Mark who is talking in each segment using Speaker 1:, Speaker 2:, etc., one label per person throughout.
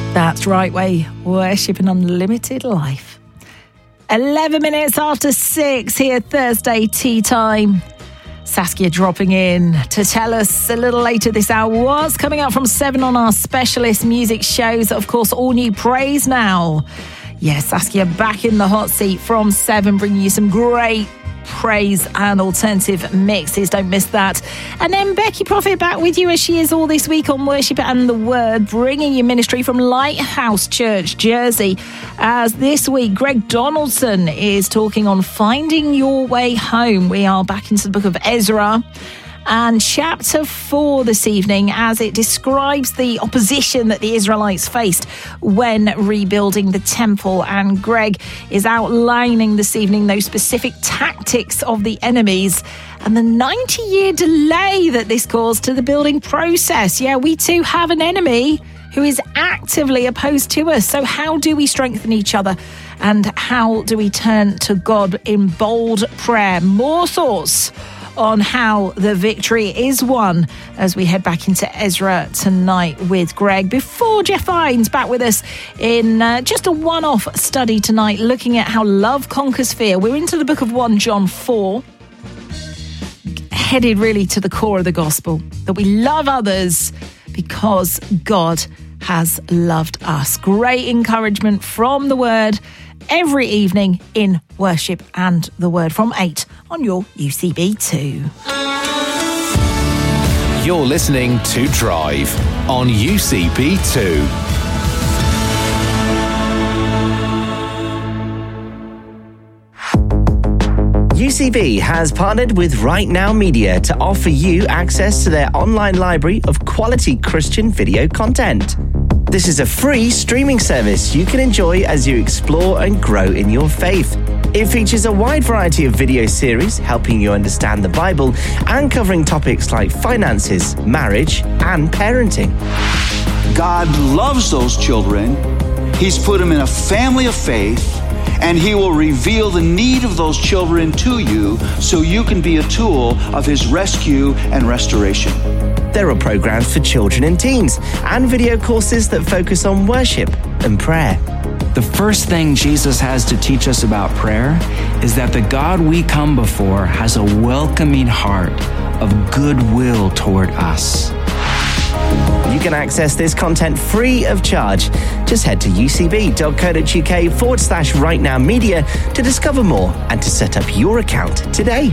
Speaker 1: That's right, way worship an unlimited life. 11 minutes after 6 here, Thursday tea time. Saskia dropping in to tell us a little later this hour what's coming up from 7 on our specialist music shows. Of course, all new praise now. Yes, Saskia back in the hot seat from 7, bringing you some great praise and alternative mixes. Don't miss that. And then Becky Prophet back with you as she is all this week on Worship and the Word, bringing you ministry from Lighthouse Church, Jersey. As this week, Greg Donaldson is talking on finding your way home. We are back into the book of Ezra and chapter 4 this evening, as it describes the opposition that the Israelites faced when rebuilding the temple. And Greg is outlining this evening those specific tactics of the enemies and the 90-year delay that this caused to the building process. Yeah, we too have an enemy who is actively opposed to us. So how do we strengthen each other? And how do we turn to God in bold prayer? More thoughts on how the victory is won as we head back into Ezra tonight with Greg. Before Jeff Hines back with us in just a one-off study tonight, looking at how love conquers fear. We're into the book of 1 John 4, headed really to the core of the gospel, that we love others because God has loved us. Great encouragement from the Word every evening in Worship and the Word from 8 on your UCB2.
Speaker 2: You're listening to Drive on UCB2.
Speaker 3: UCB has partnered with Right Now Media to offer you access to their online library of quality Christian video content. This is a free streaming service you can enjoy as you explore and grow in your faith. It features a wide variety of video series helping you understand the Bible and covering topics like finances, marriage, and parenting.
Speaker 4: God loves those children. He's put them in a family of faith, and He will reveal the need of those children to you so you can be a tool of His rescue and restoration.
Speaker 3: There are programs for children and teens and video courses that focus on worship and prayer.
Speaker 5: The first thing Jesus has to teach us about prayer is that the God we come before has a welcoming heart of goodwill toward us.
Speaker 3: You can access this content free of charge. Just head to ucb.co.uk/Right Now Media to discover more and to set up your account today.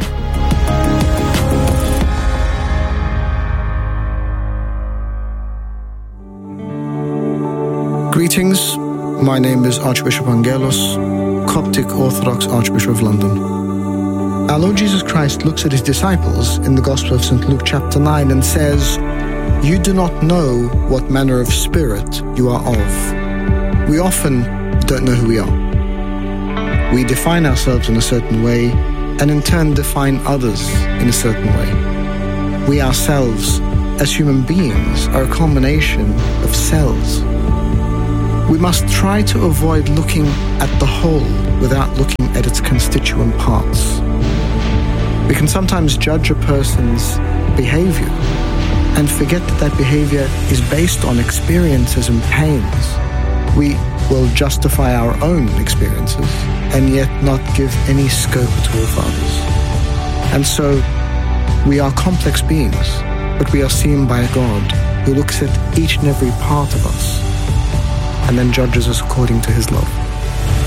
Speaker 6: Greetings, my name is Archbishop Angelos, Coptic Orthodox Archbishop of London. Our Lord Jesus Christ looks at His disciples in the Gospel of St. Luke chapter 9 and says, "You do not know what manner of spirit you are of." We often don't know who we are. We define ourselves in a certain way and in turn define others in a certain way. We ourselves, as human beings, are a combination of cells. We must try to avoid looking at the whole without looking at its constituent parts. We can sometimes judge a person's behavior and forget that that behavior is based on experiences and pains. We will justify our own experiences and yet not give any scope at all for others. And so we are complex beings, but we are seen by a God who looks at each and every part of us and then judges us according to His love.